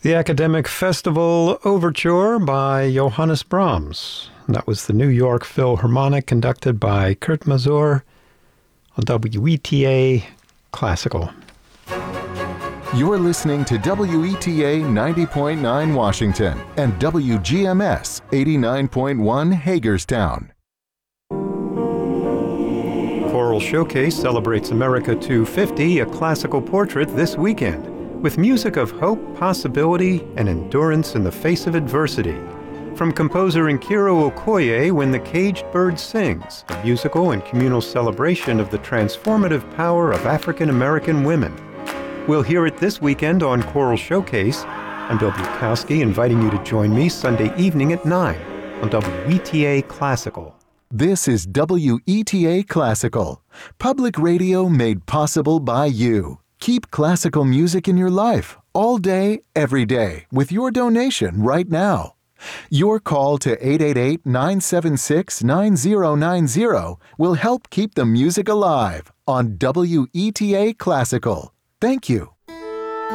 The Academic Festival Overture by Johannes Brahms. That was the New York Philharmonic conducted by Kurt Masur on WETA Classical. You're listening to WETA 90.9 Washington and WGMS 89.1 Hagerstown. Choral Showcase celebrates America 250, a classical portrait this weekend, with music of hope, possibility, and endurance in the face of adversity. From composer Nkiro Okoye, When the Caged Bird Sings, a musical and communal celebration of the transformative power of African American women. We'll hear it this weekend on Choral Showcase. I'm Bill Bukowski, inviting you to join me Sunday evening at 9 on WETA Classical. This is WETA Classical, public radio made possible by you. Keep classical music in your life all day, every day with your donation right now. Your call to 888-976-9090 will help keep the music alive on WETA Classical. Thank you.